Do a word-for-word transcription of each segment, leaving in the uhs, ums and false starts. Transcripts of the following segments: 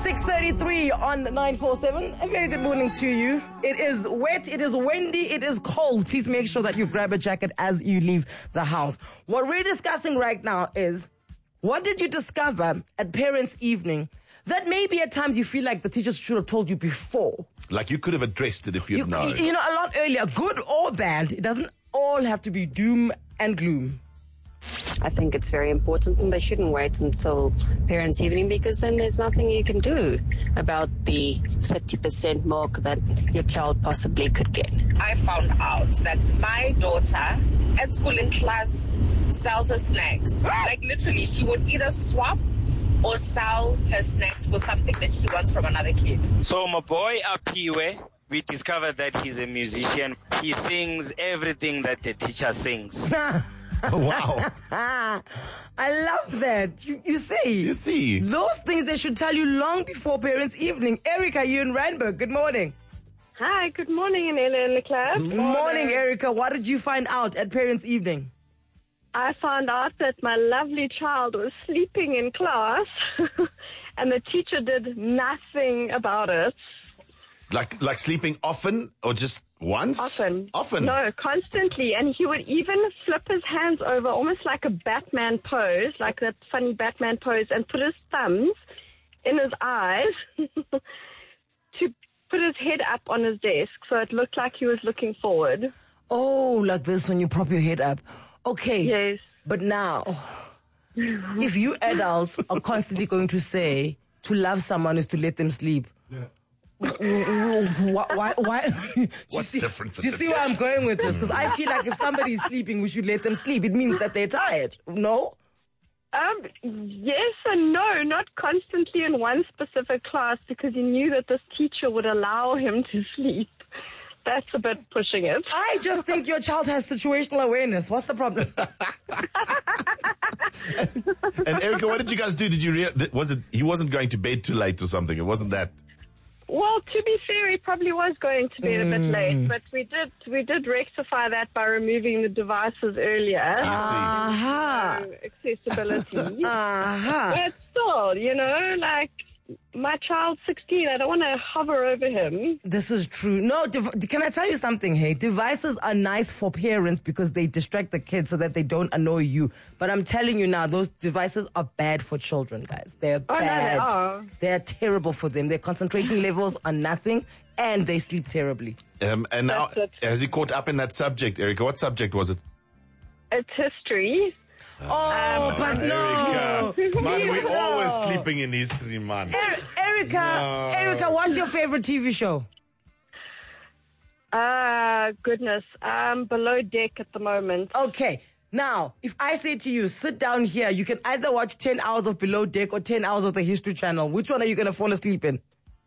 six thirty-three on nine four seven. A very good morning to you. It is wet, it is windy, it is cold. Please make sure that you grab a jacket as you leave the house. What we're discussing right now is, what did you discover at Parents' Evening that maybe at times you feel like the teachers should have told you before? Like you could have addressed it if you'd You, known. you know, a lot earlier, good or bad. It doesn't all have to be doom and gloom. I think it's very important, and they shouldn't wait until Parents' Evening, because then there's nothing you can do about the thirty percent mark that your child possibly could get. I found out that my daughter at school in class sells her snacks. Like literally, she would either swap or sell her snacks for something that she wants from another kid. So my boy Apiwe, we discovered that he's a musician. He sings everything that the teacher sings. Wow. I love that. You, you see. You see. Those things they should tell you long before Parents' Evening. Erica, you in Randburg. Good morning. Hi, good morning, Anela and the class. Good morning, Erica. What did you find out at Parents' Evening? I found out that my lovely child was sleeping in class and the teacher did nothing about it. Like like sleeping often or just once? Often. Often. No, constantly. And he would even flip his hands over almost like a Batman pose, like that funny Batman pose, and put his thumbs in his eyes to put his head up on his desk so it looked like he was looking forward. Oh, like this when you prop your head up. Okay. Yes. But now, if you adults are constantly going to say to love someone is to let them sleep, yeah. Why? Why? why? What's see, different for Do you the see where I'm going with this? Because I feel like if somebody is sleeping, we should let them sleep. It means that they're tired. No? Um, yes and no, not constantly in one specific class, because he knew that this teacher would allow him to sleep. That's a bit pushing it. I just think your child has situational awareness. What's the problem? And Erica, what did you guys do? Did you rea- was it he wasn't going to bed too late or something? It wasn't that. Well, to be fair, he probably was going to bed a bit late, but we did we did rectify that by removing the devices earlier. Aha. So, accessibility. Aha. But still, you know, like, my child's sixteen. I don't want to hover over him. This is true. No, dev- can I tell you something, hey? Devices are nice for parents because they distract the kids so that they don't annoy you. But I'm telling you now, those devices are bad for children, guys. They're Oh, no, they bad. are. They're terrible for them. Their concentration levels are nothing, and they sleep terribly. Um, and now, That's it. has he caught up in that subject, Erica? What subject was it? It's history. Oh, but no. Erica. Man, we're No. always sleeping in history, man. Er- Erica, No. Erica, what's your favorite T V show? Ah, goodness. Um, Below Deck at the moment. Okay. Now, if I say to you, sit down here, you can either watch ten hours of Below Deck or ten hours of the History Channel. Which one are you going to fall asleep in?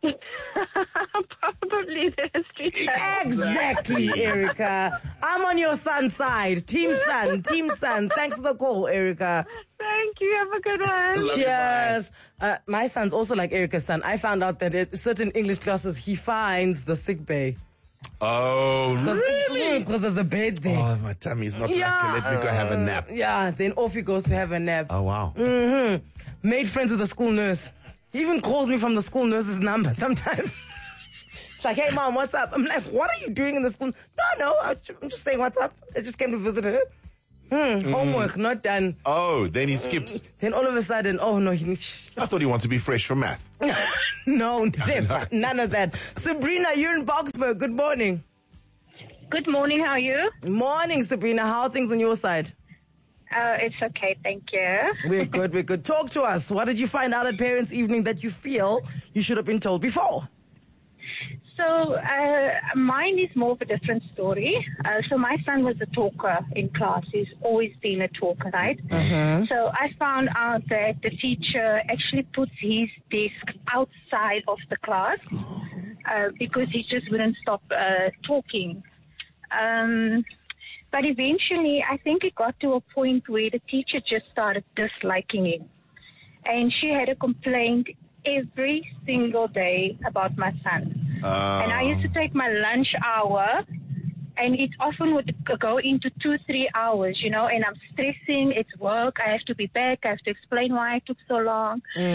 Probably the history channel. Exactly, Erica. I'm on your son's side. Team Son, Team Son. Thanks for the call, Erica. Thank you. Have a good one. Love you, Cheers. Uh, my son's also like Erica's son. I found out that at certain English classes, he finds the sick bay. Oh, really? Because there's a bed there. Oh, my tummy's not yeah. like it. Let me go have a nap. Yeah, then off he goes to have a nap. Oh, wow. Mm-hmm. Made friends with the school nurse. He even calls me from the school nurse's number sometimes. It's like, hey, Mom, what's up? I'm like, what are you doing in the school? No, no, I'm just saying what's up. I just came to visit her. Hmm, homework not done. Oh, then he skips. Then all of a sudden, oh, no, he needs... I thought he wanted to be fresh for math. no, never. None of that. Sabrina, you're in Boksburg. Good morning. Good morning, how are you? Morning, Sabrina. How are things on your side? Uh, it's okay, thank you. We're good, we're good. Talk to us. What did you find out at Parents' Evening that you feel you should have been told before? So, uh, mine is more of a different story. Uh, so, my son was a talker in class. He's always been a talker, right? Uh-huh. So, I found out that the teacher actually puts his desk outside of the class uh, because he just wouldn't stop uh, talking. Um, but eventually, I think it got to a point where the teacher just started disliking him. And she had a complaint every single day about my son. Uh, And I used to take my lunch hour, and it often would go into two, three hours, you know, and I'm stressing, it's work, I have to be back, I have to explain why it took so long. Mm.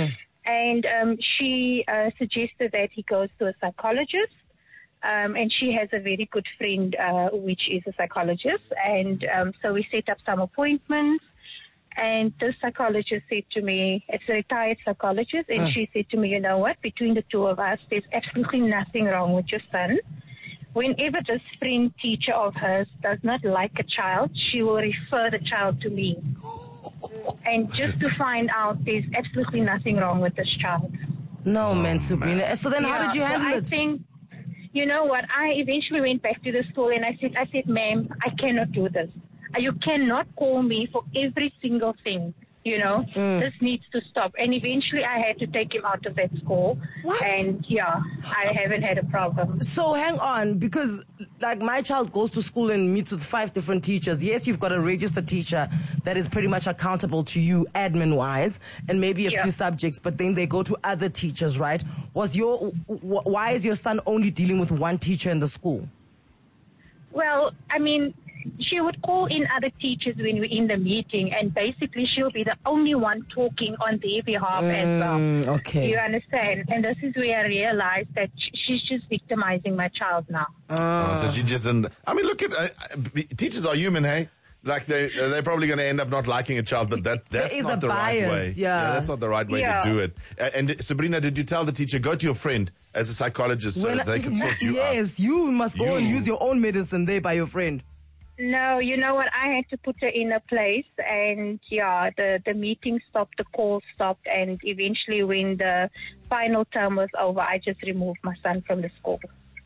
And um, she uh, suggested that he goes to a psychologist. Um, and she has a very good friend, uh, which is a psychologist. And um, so we set up some appointments. And the psychologist said to me, it's a retired psychologist, and uh. she said to me, you know what, between the two of us, there's absolutely nothing wrong with your son. Whenever this friend teacher of hers does not like a child, she will refer the child to me. And just to find out there's absolutely nothing wrong with this child. No, man, Sabrina. So then yeah, how did you handle so I it? Think, you know what, I eventually went back to the school and I said, I said, ma'am, I cannot do this. You cannot call me for every single thing, you know. Mm. This needs to stop. And eventually I had to take him out of that school. What? And, yeah, I haven't had a problem. So hang on, because, like, my child goes to school and meets with five different teachers. Yes, you've got a registered teacher that is pretty much accountable to you admin-wise and maybe a yeah. few subjects, but then they go to other teachers, right? Was your, why is your son only dealing with one teacher in the school? Well, I mean, she would call in other teachers when we're in the meeting, and basically she'll be the only one talking on their behalf mm, as well. Okay. You understand? And this is where I realized that she's just victimizing my child now. Uh, oh, so she just didn't. I mean, look at uh, teachers are human, hey? Like they they're probably going to end up not liking a child, but that that's not the bias, right way. Yeah. yeah, that's not the right way yeah. to do it. Uh, and Sabrina, did you tell the teacher go to your friend as a psychologist so when, that they can sort you yes, out? Yes, you must go you. and use your own medicine there by your friend. No, you know what? I had to put her in a place, and yeah, the, the meeting stopped, the call stopped, and eventually when the final term was over, I just removed my son from the school.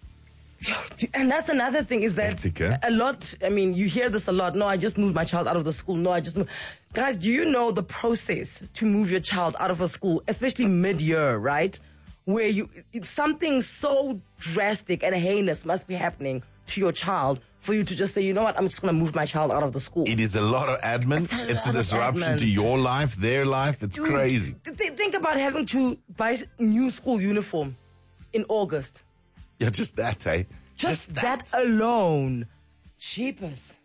And that's another thing is that Etica. a lot, I mean, you hear this a lot. No, I just moved my child out of the school. No, I just moved. Guys, do you know the process to move your child out of a school, especially mid-year, right? Where you, it's something so drastic and heinous must be happening to your child for you to just say, you know what, I'm just going to move my child out of the school. It is a lot of admin. It's a, it's a lot of disruption admin. to your life, their life. It's Dude, crazy. Th- think about having to buy new school uniform in August. Yeah, just that, eh? Just, just that. that alone. Cheapest.